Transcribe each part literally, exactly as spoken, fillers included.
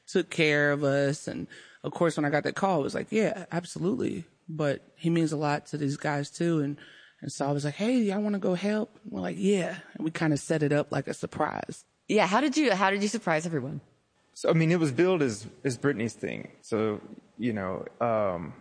took care of us. And of course, when I got that call, it was like, yeah, absolutely. But he means a lot to these guys too. And, and so I was like, hey, y'all want to go help? And we're like, yeah. And we kind of set it up like a surprise. Yeah. How did you, how did you surprise everyone? So, I mean, it was billed as, as Britney's thing. So, you know, um,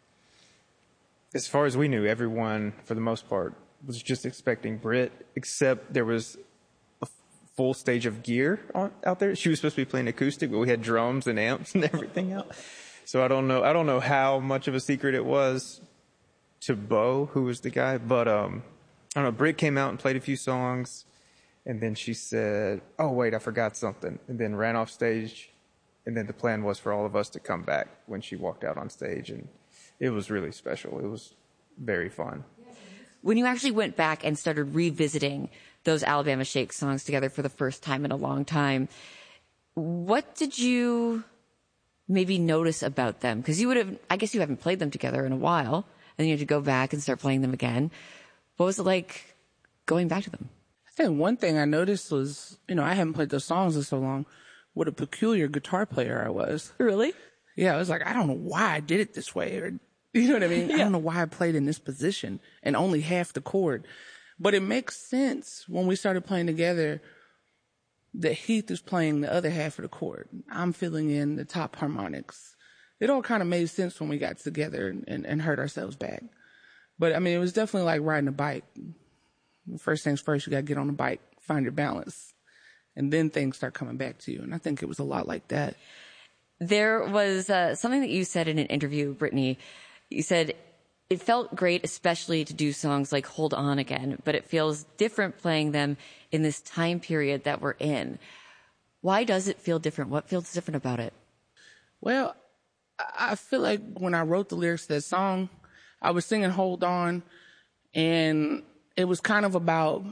as far as we knew, everyone, for the most part, was just expecting Brit, except there was a full stage of gear on, out there. She was supposed to be playing acoustic, but we had drums and amps and everything out. So I don't know. I don't know how much of a secret it was to Bo, who was the guy, but um, I don't know. Brit came out and played a few songs. And then she said, oh, wait, I forgot something. And then ran off stage. And then the plan was for all of us to come back when she walked out on stage. And it was really special. It was very fun. When you actually went back and started revisiting those Alabama Shakes songs together for the first time in a long time, what did you maybe notice about them? Because you would have, I guess you haven't played them together in a while. And you had to go back and start playing them again. What was it like going back to them? I think one thing I noticed was, you know, I haven't played those songs in so long, what a peculiar guitar player I was. Really? Yeah, I was like, I don't know why I did it this way. Or, you know what I mean? Yeah. I don't know why I played in this position and only half the chord. But it makes sense when we started playing together that Heath is playing the other half of the chord. I'm filling in the top harmonics. It all kind of made sense when we got together and, and, and heard ourselves back. But, I mean, it was definitely like riding a bike. First things first, you got to get on the bike, find your balance, and then things start coming back to you. And I think it was a lot like that. There was uh, something that you said in an interview, Brittany. You said, it felt great, especially to do songs like Hold On Again, but it feels different playing them in this time period that we're in. Why does it feel different? What feels different about it? Well, I feel like when I wrote the lyrics to that song, I was singing Hold On, and it was kind of about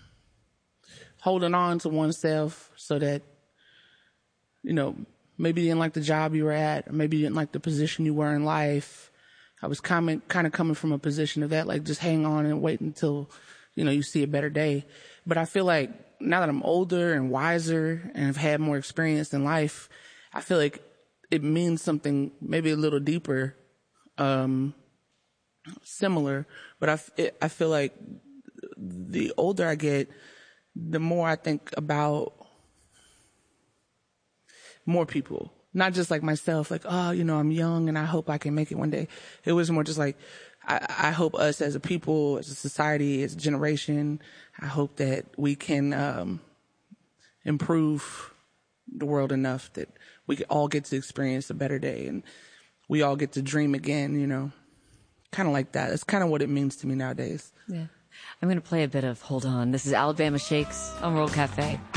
holding on to oneself so that, you know, maybe you didn't like the job you were at, or maybe you didn't like the position you were in life. I was kind of, kind of coming from a position of that, like just hang on and wait until, you know, you see a better day. But I feel like now that I'm older and wiser and have had more experience in life, I feel like it means something maybe a little deeper, um, similar. But I, it, I feel like the older I get, the more I think about more people, not just like myself, like, oh, you know, I'm young and I hope I can make it one day. It was more just like, I, I hope us as a people, as a society, as a generation, I hope that we can um, improve the world enough that we all get to experience a better day and we all get to dream again, you know, kind of like that. It's kind of what it means to me nowadays. Yeah. I'm going to play a bit of Hold On. This is Alabama Shakes on World Cafe.